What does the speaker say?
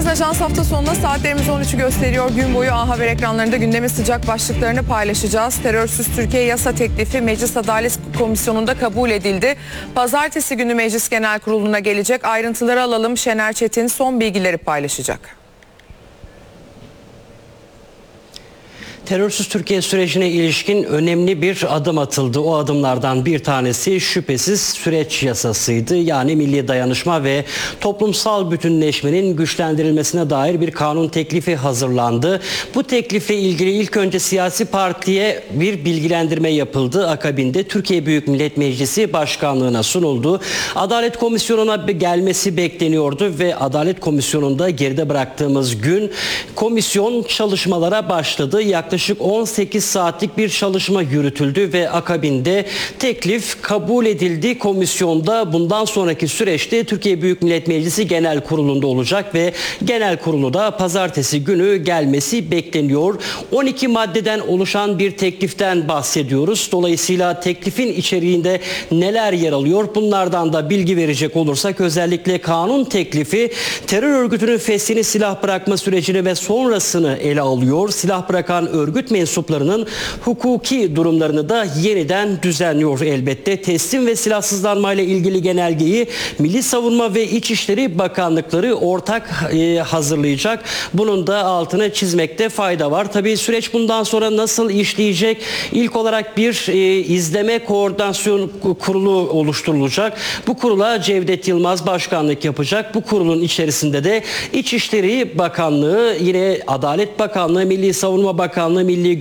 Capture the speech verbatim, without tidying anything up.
Yıldız Ajans hafta sonuna saatlerimiz on üçü gösteriyor. Gün boyu A Haber ekranlarında gündemin sıcak başlıklarını paylaşacağız. Terörsüz Türkiye yasa teklifi Meclis Adalet Komisyonu'nda kabul edildi. Pazartesi günü Meclis Genel Kurulu'na gelecek. Ayrıntıları alalım. Şener Çetin son bilgileri paylaşacak. Terörsüz Türkiye sürecine ilişkin önemli bir adım atıldı. O adımlardan bir tanesi şüphesiz süreç yasasıydı. Yani milli dayanışma ve toplumsal bütünleşmenin güçlendirilmesine dair bir kanun teklifi hazırlandı. Bu teklifle ilgili ilk önce siyasi partiye bir bilgilendirme yapıldı. Akabinde Türkiye Büyük Millet Meclisi Başkanlığı'na sunuldu. Adalet Komisyonu'na gelmesi bekleniyordu ve Adalet Komisyonu'nda geride bıraktığımız gün komisyon çalışmalara başladı. Yaklaşık Yaklaşık on sekiz saatlik bir çalışma yürütüldü ve akabinde teklif kabul edildi. Komisyonda bundan sonraki süreçte Türkiye Büyük Millet Meclisi Genel Kurulu'nda olacak ve Genel Kurulu da pazartesi günü gelmesi bekleniyor. on iki maddeden oluşan bir tekliften bahsediyoruz. Dolayısıyla teklifin içeriğinde neler yer alıyor? Bunlardan da bilgi verecek olursak özellikle kanun teklifi terör örgütünün feshini, silah bırakma sürecini ve sonrasını ele alıyor. Silah bırakan örgüt mensuplarının hukuki durumlarını da yeniden düzenliyor elbette. Teslim ve silahsızlanma ile ilgili genelgeyi Milli Savunma ve İçişleri Bakanlıkları ortak e, hazırlayacak. Bunun da altını çizmekte fayda var. Tabii süreç bundan sonra nasıl işleyecek? İlk olarak bir e, izleme koordinasyon kurulu oluşturulacak. Bu kurula Cevdet Yılmaz başkanlık yapacak. Bu kurulun içerisinde de İçişleri Bakanlığı, yine Adalet Bakanlığı, Milli Savunma Bakanlığı, Milli